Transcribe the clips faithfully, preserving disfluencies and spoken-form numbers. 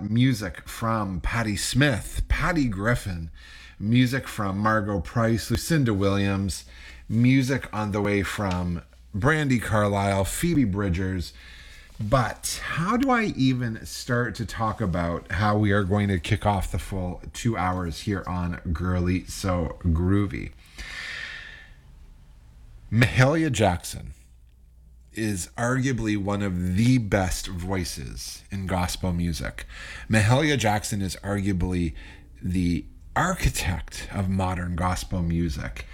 music from Patti Smith, Patty Griffin, music from Margot Price, Lucinda Williams, music on the way from Brandi Carlile, Phoebe Bridgers. But how do I even start to talk about how we are going to kick off the full two hours here on Girly So Groovy? Mahalia Jackson is arguably one of the best voices in gospel music. Mahalia Jackson is arguably the architect of modern gospel music.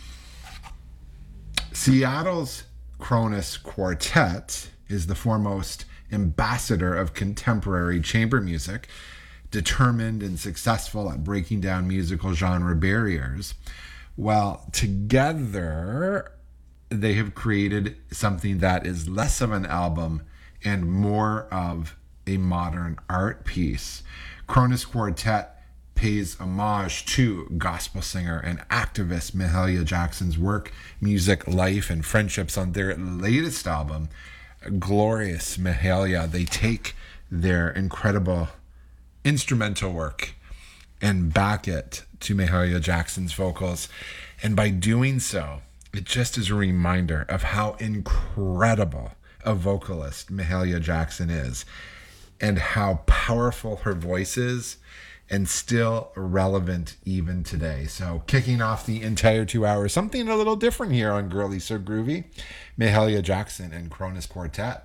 Seattle's Kronos Quartet is the foremost ambassador of contemporary chamber music, determined and successful at breaking down musical genre barriers. Well, together they have created something that is less of an album and more of a modern art piece. Kronos Quartet pays homage to gospel singer and activist Mahalia Jackson's work, music, life, and friendships on their latest album, Glorious Mahalia. They take their incredible instrumental work and back it to Mahalia Jackson's vocals. And by doing so, it just is a reminder of how incredible a vocalist Mahalia Jackson is and how powerful her voice is and still relevant even today. So kicking off the entire two hours, something a little different here on Girly So Groovy, Mahalia Jackson and Kronos Quartet.